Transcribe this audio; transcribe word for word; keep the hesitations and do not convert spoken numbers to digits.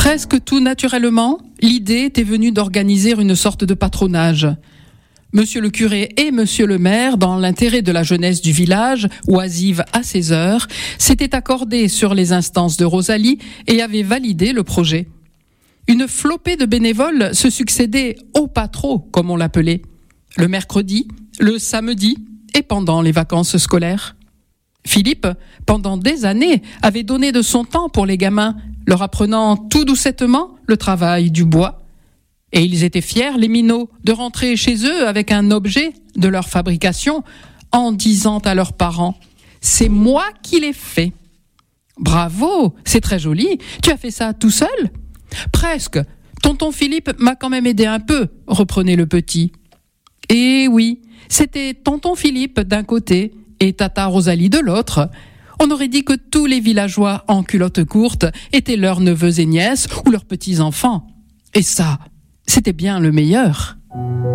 Presque tout naturellement, l'idée était venue d'organiser une sorte de patronage. Monsieur le curé et monsieur le maire, dans l'intérêt de la jeunesse du village, oisive à ses heures, s'étaient accordés sur les instances de Rosalie et avaient validé le projet. Une flopée de bénévoles se succédait au pas trop, comme on l'appelait, le mercredi, le samedi et pendant les vacances scolaires. Philippe, pendant des années, avait donné de son temps pour les gamins, leur apprenant tout doucettement le travail du bois. Et ils étaient fiers, les minots, de rentrer chez eux avec un objet de leur fabrication en disant à leurs parents « C'est moi qui l'ai fait ». « Bravo, c'est très joli, tu as fait ça tout seul ?»« Presque, tonton Philippe m'a quand même aidé un peu », reprenait le petit. Et oui, c'était tonton Philippe d'un côté et tata Rosalie de l'autre. On aurait dit que tous les villageois en culottes courtes étaient leurs neveux et nièces ou leurs petits-enfants. Et ça, c'était bien le meilleur.